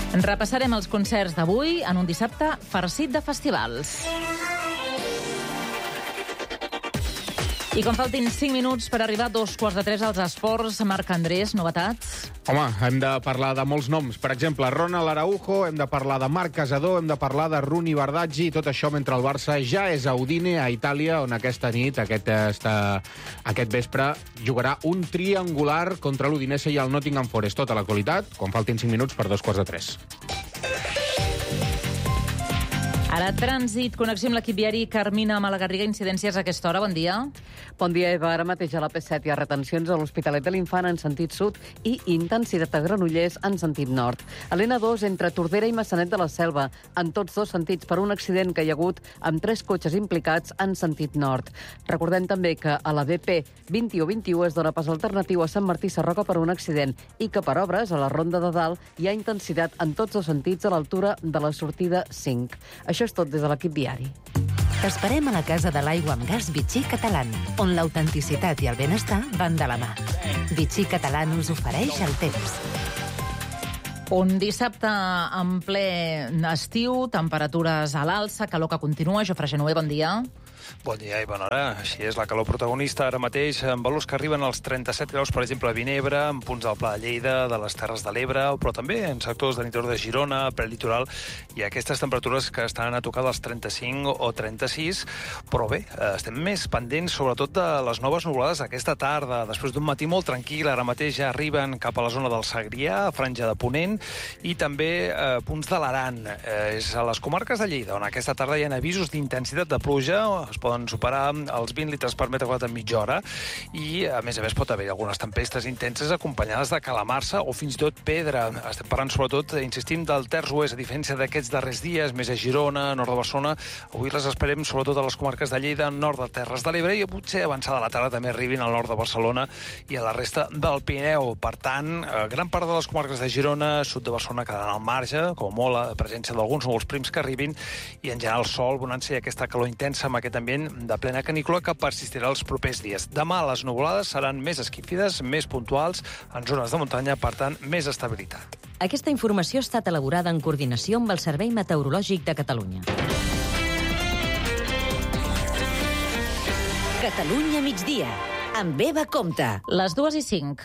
Repassarem els concerts d'avui en un dissabte farcit de festivals. I quan faltin 5 minuts per arribar a 2:45 als esports, Marc Andrés, novetats? Home, hem de parlar de molts noms. Per exemple, Ronald Araujo, hem de parlar de Marc Casador, hem de parlar de Runi Bardaggi, i tot això mentre el Barça ja és a Udine, a Itàlia, on aquesta nit, aquest vespre, jugarà un triangular contra l'Udinese i el Nottingham Forest. Tota la qualitat, quan faltin 5 minuts per 2:45. Ara, trànsit, connexió amb l'equip viari. Carmina Malagarriga, incidències a aquesta hora. Bon dia. Bon dia, Eva. Ara mateix a la P7 hi ha retencions a l'Hospitalet de l'Infant en sentit sud i intensitat a Granollers en sentit nord. A l'N2, entre Tordera i Maçanet de la Selva, en tots dos sentits per un accident que hi ha hagut amb 3 cotxes implicats en sentit nord. Recordem també que a la BP 2121 es dona pas alternatiu a Sant Martí Sarroca per un accident i que per obres a la Ronda de Dalt hi ha intensitat en tots dos sentits a l'altura de la sortida 5. Això és tot des de l'equip viari. T'esperem a la Casa de l'Aigua amb Gas Vichy Catalán, on l'autenticitat i el benestar van de la mà. Vichy Catalán us ofereix el temps. Un dissabte en ple estiu, temperatures a l'alça, calor que continua. Jofre Genover, bon dia. Bon dia i bona hora. Així és la calor protagonista ara mateix, amb valors que arriben als 37 graus, per exemple, a Vinebre, en punts del Pla de Lleida, de les Terres de l'Ebre, però també en sectors de l'interior de Girona, prelitoral, i aquestes temperatures que estan a tocar dels 35 o 36, però bé, estem més pendents sobretot de les noves nuvolades aquesta tarda, després d'un matí molt tranquil. Ara mateix ja arriben cap a la zona del Segrià, franja de Ponent, i també punts de l'Aran. És a les comarques de Lleida, on aquesta tarda hi ha avisos d'intensitat de pluja, es poden superar els 20 litres per metre quadrat en mitja hora, i a més pot haver algunes tempestes intenses acompanyades de calamarsa o fins i tot pedra. Estem parlant sobretot, insistim, del terç oest, a diferència d'aquests darrers dies, més a Girona, nord de Barcelona. Avui les esperem sobretot a les comarques de Lleida, nord de Terres de l'Ebre, i potser avançada la tarda també arribin al nord de Barcelona i a la resta del Pirineu. Per tant, gran part de les comarques de Girona, sud de Barcelona quedaran al marge, com molt la presència d'alguns núvols prims que arribin, i en general sol, bonança i aquesta calor intensa amb aquest ambient de plena canícula que persistirà els propers dies. Demà les nuvolades seran més esquífides, més puntuals, en zones de muntanya, per tant, més estabilitat. Aquesta informació ha estat elaborada en coordinació amb el Servei Meteorològic de Catalunya. Catalunya migdia, amb Eva Compte. Les 2:05.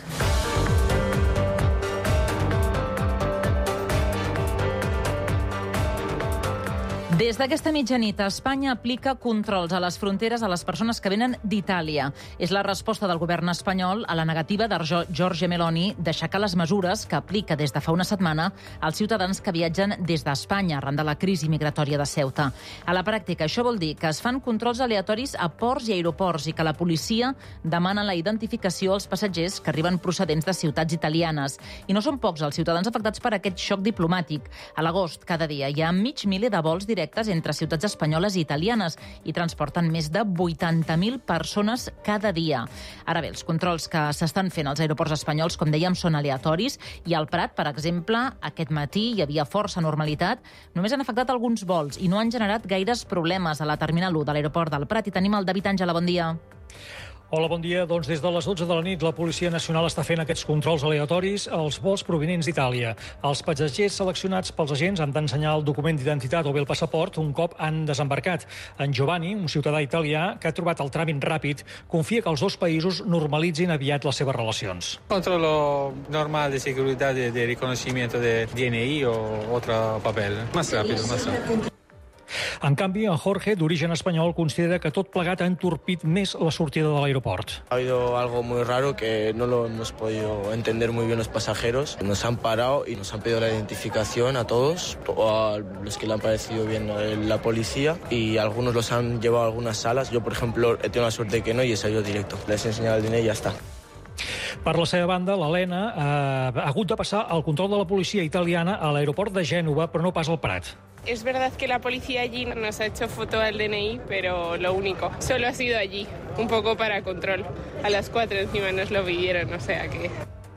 Des d'aquesta mitjanit, Espanya aplica controls a les fronteres a les persones que venen d'Itàlia. És la resposta del govern espanyol a la negativa de Giorgia Meloni d'aixecar les mesures que aplica des de fa una setmana als ciutadans que viatgen des d'Espanya arran de la crisi migratòria de Ceuta. A la pràctica, això vol dir que es fan controls aleatoris a ports i aeroports i que la policia demana la identificació als passatgers que arriben procedents de ciutats italianes. I no són pocs els ciutadans afectats per aquest xoc diplomàtic. A l'agost, cada dia, hi ha mig miler de vols directes entre ciutats espanyoles i italianes i transporten més de 80.000 persones cada dia. Ara bé, els controls que s'estan fent als aeroports espanyols, com dèiem, són aleatoris, i al Prat, per exemple, aquest matí hi havia força normalitat. Només han afectat alguns vols i no han generat gaires problemes a la terminal 1 de l'aeroport del Prat. I tenim el David Àngela, bon dia. Hola, bon dia. Doncs des de les 12 de la nit la Policia Nacional està fent aquests controls aleatoris als vols provinents d'Itàlia. Els passatgers seleccionats pels agents han d'ensenyar el document d'identitat o bé el passaport un cop han desembarcat. En Giovanni, un ciutadà italià que ha trobat el tràmit ràpid, confia que els dos països normalitzin aviat les seves relacions. Controllo normal de seguridad de reconocimiento de DNI o otro papel. Más rápido, más rápido. En canvi, en Jorge, d'origen espanyol, considera que tot plegat ha entorpit més la sortida de l'aeroport. Ha habido algo muy raro que no lo hemos podido entender muy bien los pasajeros. Nos han parado y nos han pedido la identificación a todos, o a los que le han parecido bien la policía, y algunos los han llevado a algunas salas. Yo, por ejemplo, he tenido la suerte de que no y he salido directo. Les he enseñado el dinero y ya está. Per la seva banda, l'Helena ha hagut de passar el control de la policia italiana a l'aeroport de Gènova, però no pas al Prat. Es verdad que la policía allí nos ha hecho foto al DNI, pero lo único. Solo ha sido allí, un poco para control. A las 4 encima nos lo pidieron, o sea que...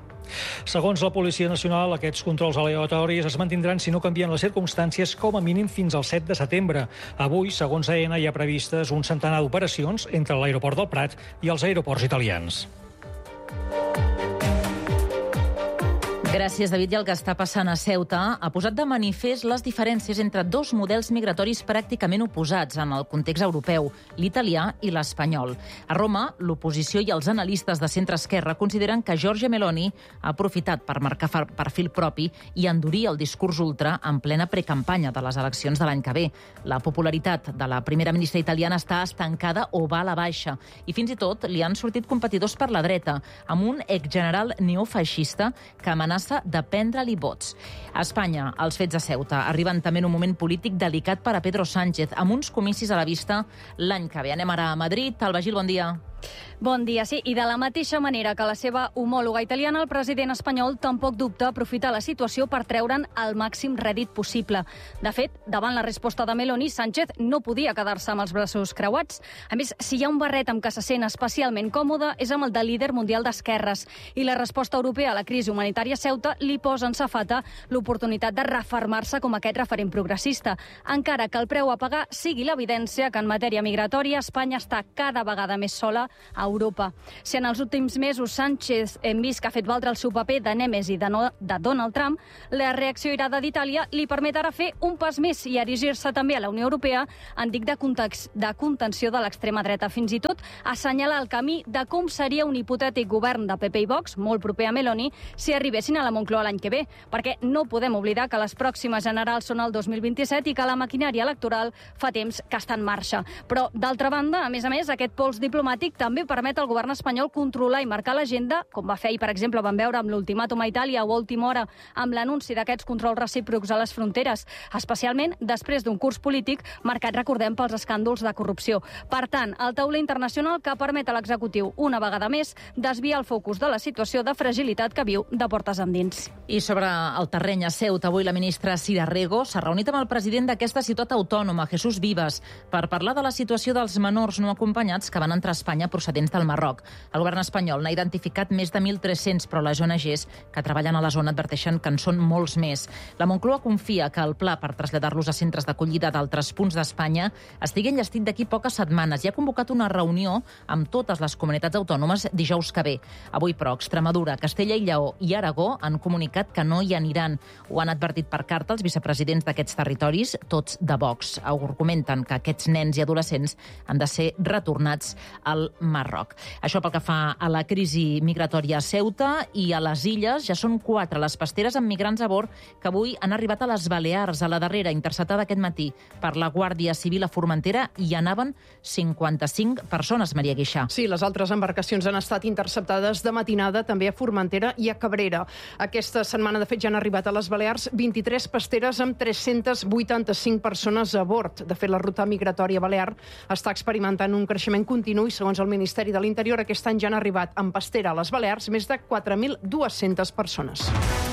Segons la Policia Nacional, aquests controls aleatoris es mantindran si no canvien les circumstàncies com a mínim fins al 7 de setembre. Avui, segons AENA, hi ha previstes un centenar d'operacions entre l'aeroport del Prat i els aeroports italians. Gràcies, David. I el que està passant a Ceuta ha posat de manifest les diferències entre dos models migratoris pràcticament oposats en el context europeu, l'italià i l'espanyol. A Roma, l'oposició i els analistes de centre-esquerra consideren que Giorgia Meloni ha aprofitat per marcar perfil propi i endurir el discurs ultra en plena precampanya de les eleccions de l'any que ve. La popularitat de la primera ministra italiana està estancada o va a la baixa i fins i tot li han sortit competidors per la dreta, amb un exgeneral neofeixista que amenaça de prendre-li vots. A Espanya, els fets a Ceuta arriben també en un moment polític delicat per a Pedro Sánchez, amb uns comicis a la vista l'any que ve. Anem ara a Madrid. Alba Gil, bon dia. Bon dia, sí. I de la mateixa manera que la seva homòloga italiana, el president espanyol tampoc dubta aprofitar la situació per treure'n el màxim rèdit possible. De fet, davant la resposta de Meloni, Sánchez no podia quedar-se amb els braços creuats. A més, si hi ha un barret amb què se sent especialment còmode és amb el de líder mundial d'esquerres. I la resposta europea a la crisi humanitària a Ceuta li posa en safata l'oportunitat de refermar-se com aquest referent progressista, encara que el preu a pagar sigui l'evidència que en matèria migratòria Espanya està cada vegada més sola a Europa. Si en els últims mesos Sánchez hem vist que ha fet valdre el seu paper de nèmesi de Donald Trump, la reacció irada d'Itàlia li permet ara fer un pas més i erigir-se també a la Unió Europea en dic de contenció de l'extrema dreta. Fins i tot assenyalar el camí de com seria un hipotètic govern de PP i Vox, molt proper a Meloni, si arribessin a la Moncloa l'any que ve, perquè no podem oblidar que les pròximes generals són el 2027 i que la maquinària electoral fa temps que està en marxa. Però, d'altra banda, a més, aquest pols diplomàtic també permet al govern espanyol controlar i marcar l'agenda, com va fer ahir, per exemple, vam veure amb l'ultimàtum a Itàlia o a última hora amb l'anunci d'aquests controls recíprocs a les fronteres, especialment després d'un curs polític marcat, recordem, pels escàndols de corrupció. Per tant, el tauler internacional que permet a l'executiu, una vegada més, desviar el focus de la situació de fragilitat que viu de portes endins. I sobre el terreny a Ceuta, avui la ministra Sira Rego s'ha reunit amb el president d'aquesta ciutat autònoma, Jesús Vives, per parlar de la situació dels menors no acompanyats que van entrar a Espanya procedents del Marroc. El govern espanyol n'ha identificat més de 1.300, però les ONGs que treballen a la zona adverteixen que en són molts més. La Moncloa confia que el pla per traslladar-los a centres d'acollida d'altres punts d'Espanya estigui enllestit d'aquí poques setmanes i ha convocat una reunió amb totes les comunitats autònomes dijous que ve. Avui, però, Extremadura, Castella i Lleó i Aragó han comunicat que no hi aniran. Ho han advertit per carta els vicepresidents d'aquests territoris, tots de Vox. Argumenten que aquests nens i adolescents han de ser retornats al Marroc. Això pel que fa a la crisi migratòria a Ceuta i a les illes. Ja són 4 les pasteres amb migrants a bord que avui han arribat a les Balears. A la darrera, interceptada aquest matí per la Guàrdia Civil a Formentera, hi anaven 55 persones, Maria Guixà. Sí, les altres embarcacions han estat interceptades de matinada també a Formentera i a Cabrera. Aquesta setmana, de fet, ja han arribat a les Balears 23 pasteres amb 385 persones a bord. De fet, la ruta migratòria balear està experimentant un creixement continu i, segons el Ministeri de l'Interior, aquest any ja han arribat en pastera a les Balears més de 4.200 persones.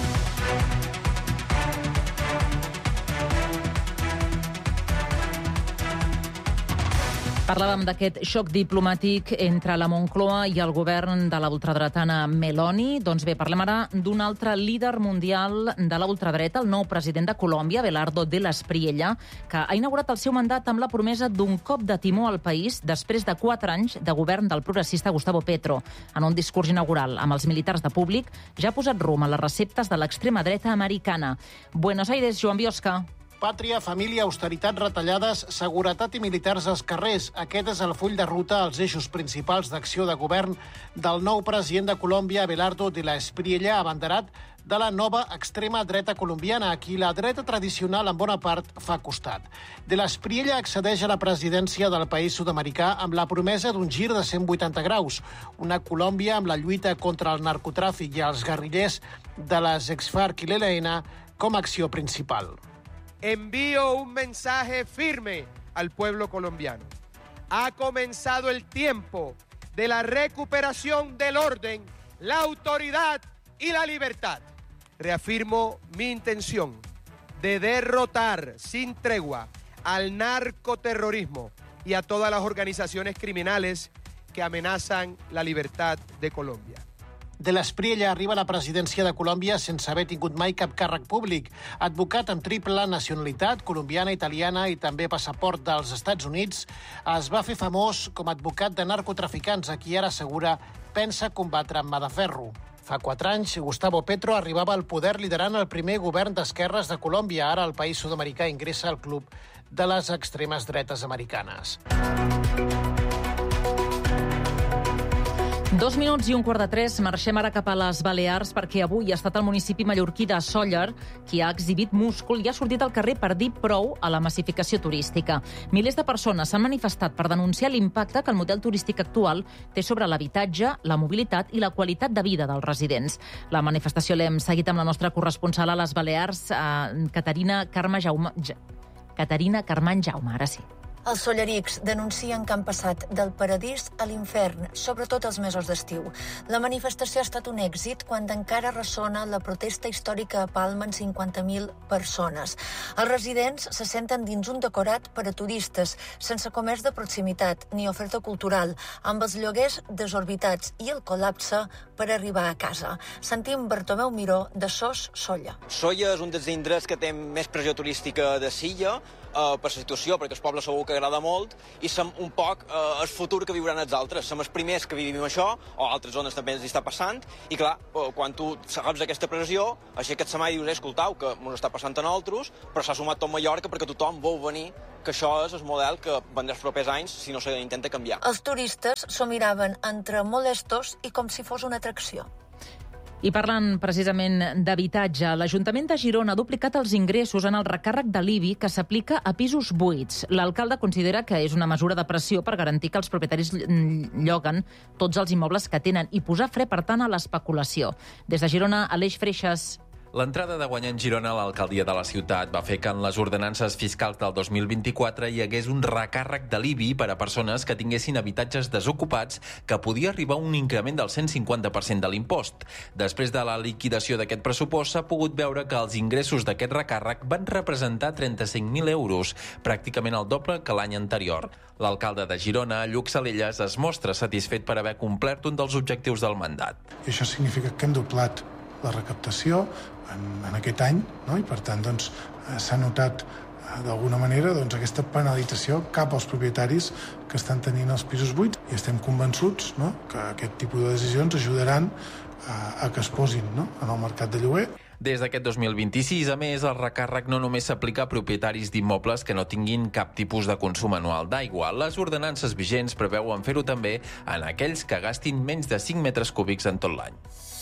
Parlàvem d'aquest xoc diplomàtic entre la Moncloa i el govern de la ultradretana Meloni. Doncs bé, parlem ara d'un altre líder mundial de la ultradreta, el nou president de Colòmbia, Abelardo de la Espriella, que ha inaugurat el seu mandat amb la promesa d'un cop de timó al país després de 4 anys de govern del progressista Gustavo Petro. En un discurs inaugural amb els militars de públic, ja ha posat rumb a les receptes de l'extrema dreta americana. Buenos Aires, Joan Biosca. Pàtria, família, austeritat, retallades, seguretat i militars als carrers. Aquest és el full de ruta als eixos principals d'acció de govern del nou president de Colòmbia, Abelardo de la Espriella, abanderat de la nova extrema dreta colombiana, a qui la dreta tradicional en bona part fa costat. De la Espriella accedeix a la presidència del país sud-americà amb la promesa d'un gir de 180 graus. Una Colòmbia amb la lluita contra el narcotràfic i els guerrillers de les ex-FARC i l'ELN com a acció principal. Envío un mensaje firme al pueblo colombiano. Ha comenzado el tiempo de la recuperación del orden, la autoridad y la libertad. Reafirmo mi intención de derrotar sin tregua al narcoterrorismo y a todas las organizaciones criminales que amenazan la libertad de Colombia. De l'Espriella arriba a la presidència de Colòmbia sense haver tingut mai cap càrrec públic. Advocat amb triple nacionalitat, colombiana, italiana i també passaport dels Estats Units, es va fer famós com a advocat de narcotraficants, a qui ara assegura pensa combatre amb mà de ferro. Fa 4 anys, Gustavo Petro arribava al poder liderant el primer govern d'esquerres de Colòmbia. Ara el país sud-americà ingressa al club de les extremes dretes americanes. 2 minuts i 2:45, marxem ara cap a les Balears perquè avui ha estat el municipi mallorquí de Sóller qui ha exhibit múscul i ha sortit al carrer per dir prou a la massificació turística. Milers de persones s'han manifestat per denunciar l'impacte que el model turístic actual té sobre l'habitatge, la mobilitat i la qualitat de vida dels residents. La manifestació l'hem seguit amb la nostra corresponsal a les Balears, Caterina Carmany Jaume, ara sí. Els sollerics denuncien que han passat del paradís a l'infern, sobretot els mesos d'estiu. La manifestació ha estat un èxit quan encara ressona la protesta històrica a Palma amb 50.000 persones. Els residents se senten dins un decorat per a turistes, sense comerç de proximitat ni oferta cultural, amb els lloguers desorbitats i el col·lapse per arribar a casa. Sentim Bartomeu Miró de Sos Solla. Solla és un dels indrets que té més pressió turística de Silla, per la situació, perquè el poble segur que agrada molt, i som un poc el futur que viuran els altres. Som els primers que vivim això, o altres zones també ens està passant, i clar, quan tu saps aquesta pressió, aixeques la mà i dius, escoltau, que ens està passant a nosaltres, però s'ha sumat tot Mallorca perquè tothom vol venir, que això és el model que vendrà els propers anys si no s'intenta canviar. Els turistes s'ho miraven entre molestos i com si fos una atracció. I parlant precisament d'habitatge, l'Ajuntament de Girona ha duplicat els ingressos en el recàrrec de l'IBI que s'aplica a pisos buits. L'alcalde considera que és una mesura de pressió per garantir que els propietaris lloguen tots els immobles que tenen i posar fre, per tant, a l'especulació. Des de Girona, Aleix Freixas. L'entrada de guanyar en Girona a l'alcaldia de la ciutat va fer que en les ordenances fiscals del 2024 hi hagués un recàrrec de l'IBI per a persones que tinguessin habitatges desocupats que podia arribar a un increment del 150% de l'impost. Després de la liquidació d'aquest pressupost s'ha pogut veure que els ingressos d'aquest recàrrec van representar 35.000 euros, pràcticament el doble que l'any anterior. L'alcalde de Girona, Lluc Salellas, es mostra satisfet per haver complert un dels objectius del mandat. I això significa que hem doblat la recaptació en aquest any, no? I per tant s'ha notat d'alguna manera aquesta penalització cap als propietaris que estan tenint els pisos buits, i estem convençuts, no?, que aquest tipus de decisions ajudaran a que es posin, no?, en el mercat de lloguer. Des d'aquest 2026, a més, el recàrrec no només s'aplica a propietaris d'immobles que no tinguin cap tipus de consum anual d'aigua. Les ordenances vigents preveuen fer-ho també en aquells que gastin menys de 5 metres cúbics en tot l'any.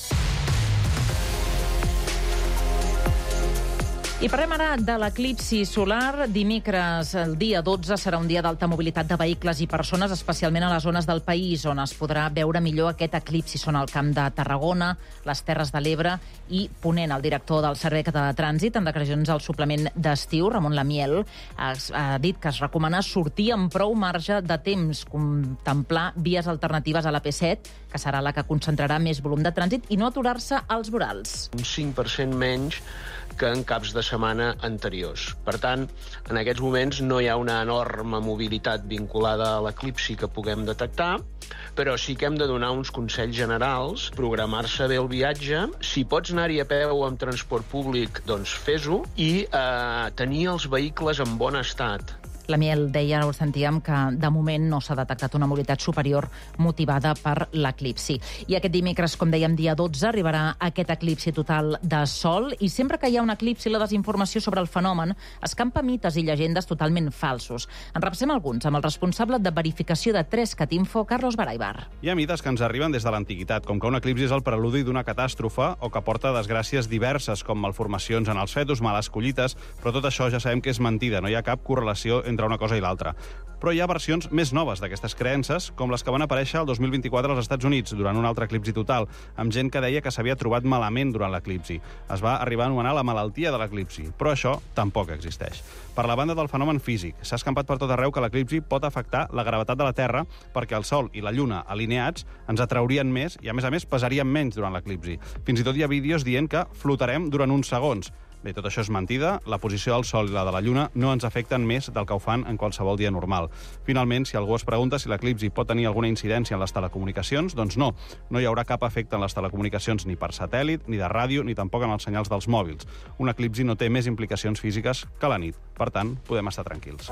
I parlem ara de l'eclipsi solar. Dimecres, el dia 12, serà un dia d'alta mobilitat de vehicles i persones, especialment a les zones del país on es podrà veure millor aquest eclipsi. Són el Camp de Tarragona, les Terres de l'Ebre i Ponent. El director del Servei Català de Trànsit, en declaracions al suplement d'estiu, Ramon Lamiel, ha dit que es recomana sortir amb prou marge de temps, contemplar vies alternatives a la P7, que serà la que concentrarà més volum de trànsit, i no aturar-se als vorals. Un 5% menys que en caps de setmana anteriors. Per tant, en aquests moments no hi ha una enorme mobilitat vinculada a l'eclipsi que puguem detectar, però sí que hem de donar uns consells generals, programar-se bé el viatge, si pots anar-hi a peu o amb transport públic, doncs fes-ho, i tenir els vehicles en bon estat. La Miel deia, ho sentíem, que de moment no s'ha detectat una mobilitat superior motivada per l'eclipsi. I aquest dimecres, com dèiem, dia 12, arribarà aquest eclipsi total de sol, i sempre que hi ha un eclipsi, la desinformació sobre el fenomen escampa mites i llegendes totalment falsos. En repassem alguns amb el responsable de verificació de 3catinfo, Carlos Baraibar. Hi ha mites que ens arriben des de l'antiguitat, com que un eclipsi és el preludi d'una catàstrofe o que porta desgràcies diverses, com malformacions en els fetus, males collites, però tot això ja sabem que és mentida, no hi ha cap correlació entre una cosa i l'altra. Però hi ha versions més noves d'aquestes creences, com les que van aparèixer el 2024 als Estats Units, durant un altre eclipsi total, amb gent que deia que s'havia trobat malament durant l'eclipsi. Es va arribar a anomenar la malaltia de l'eclipsi, però això tampoc existeix. Per la banda del fenomen físic, s'ha escampat per tot arreu que l'eclipsi pot afectar la gravetat de la Terra perquè el Sol i la Lluna alineats ens atraurien més i, a més, pesaríem menys durant l'eclipsi. Fins i tot hi ha vídeos dient que flotarem durant uns segons. Bé, tot això és mentida. La posició del Sol i la de la Lluna no ens afecten més del que ho fan en qualsevol dia normal. Finalment, si algú es pregunta si l'eclipsi pot tenir alguna incidència en les telecomunicacions, doncs no. No hi haurà cap efecte en les telecomunicacions ni per satèl·lit, ni de ràdio, ni tampoc en els senyals dels mòbils. Un eclipsi no té més implicacions físiques que la nit. Per tant, podem estar tranquils.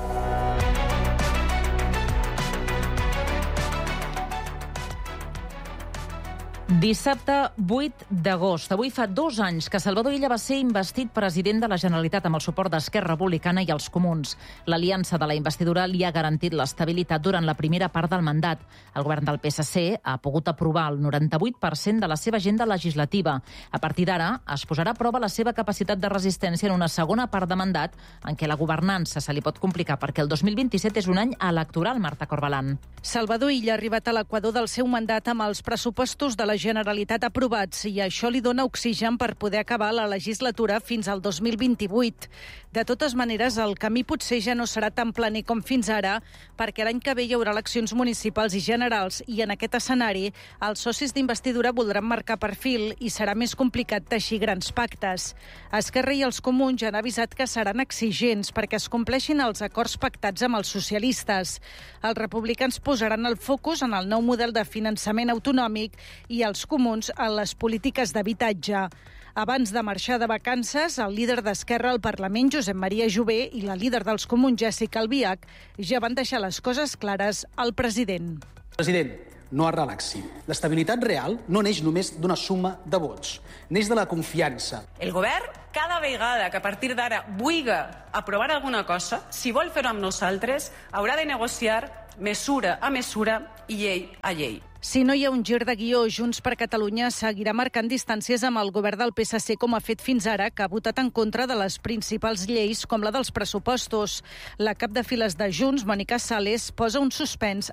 Dissabte 8 d'agost. Avui fa 2 anys que Salvador Illa va ser investit president de la Generalitat amb el suport d'Esquerra Republicana i els Comuns. L'aliança de la investidura li ha garantit l'estabilitat durant la primera part del mandat. El govern del PSC ha pogut aprovar el 98% de la seva agenda legislativa. A partir d'ara es posarà a prova la seva capacitat de resistència en una segona part de mandat en què la governança se li pot complicar perquè el 2027 és un any electoral, Marta Corbalán. Salvador Illa ha arribat a l'equador del seu mandat amb els pressupostos de la Generalitat aprovats i això li dona oxigen per poder acabar la legislatura fins al 2028. De totes maneres, el camí potser ja no serà tan planer com fins ara, perquè l'any que ve hi haurà eleccions municipals i generals i en aquest escenari els socis d'investidura voldran marcar perfil i serà més complicat teixir grans pactes. Esquerra i els Comuns ja han avisat que seran exigents perquè es compleixin els acords pactats amb els socialistes. Els republicans posaran el focus en el nou model de finançament autonòmic i els Comuns en les polítiques d'habitatge. Abans de marxar de vacances, el líder d'Esquerra al Parlament, Josep Maria Jové, i la líder dels Comuns, Jessica Albiach, ja van deixar les coses clares al president. President, no es relaxi. L'estabilitat real no neix només d'una suma de vots. Neix de la confiança. El govern, cada vegada que a partir d'ara vulgui aprovar alguna cosa, si vol fer-ho amb nosaltres, haurà de negociar mesura a mesura i llei a llei. Si no hi ha un gir de guió, Junts per Catalunya seguirà marcant distàncies amb el govern del PSC com ha fet fins ara, que ha votat en contra de les principals lleis com la dels pressupostos. La cap de files de Junts, Mònica Sales, posa un suspens